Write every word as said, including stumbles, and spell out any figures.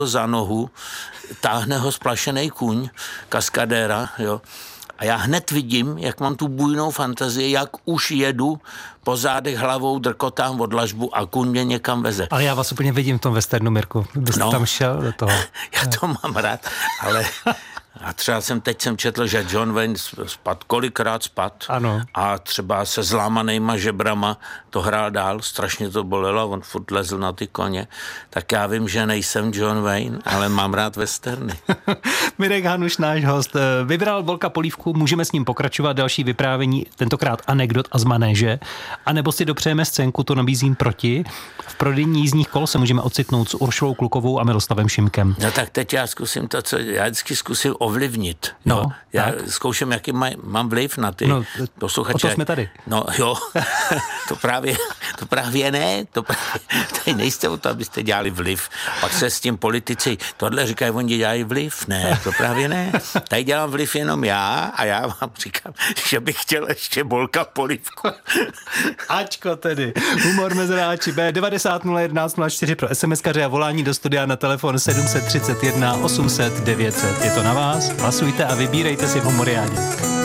za nohu, táhne ho splašený kůň, kaskadéra, jo. A já hned vidím, jak mám tu bujnou fantazii, jak už jedu po zádech hlavou, drkotám od dlažbu a kůň mě někam veze. Ale já vás úplně vidím v tom westernu, Mirku. Byste no, tam šel do toho. Já to mám rád, ale... A třeba jsem teď jsem četl, že John Wayne spad, kolikrát spad ano. A třeba se zlámanýma žebrama to hrál dál, strašně to bolelo, on furt lezl na ty koně. Tak já vím, že nejsem John Wayne, ale mám rád westerny. Mirek Hanuš, náš host, vybral Volka Polívku, můžeme s ním pokračovat, další vyprávění, tentokrát anekdot a z manéže, anebo si dopřejeme scénku, to nabízím proti. V prodejní jízdních kol se můžeme ocitnout s Uršulou Klukovou a Miroslavem Šimkem. No tak teď já zkusím to, co já vždycky zkusím ovlivnit. No, jo. Já tak. zkouším, jaký maj, mám vliv na ty no, posluchače. O to jsme tady. No jo, to právě, to právě ne, to právě, tady nejste o to, abyste dělali vliv. Pak se s tím politici, tohle říkají, oni dělají vliv. Ne, to právě ne. Tady dělám vliv jenom já a já vám říkám, že bych chtěl ještě Volka Polívku. Ačko tedy. Humor mezráči B devadesát nula jedenáct nula čtyři pro SMSkaře a volání do studia na telefon sedm set třicet jedna osm set devět set. Je to na vás, hlasujte a vybírejte si v Humoriádě.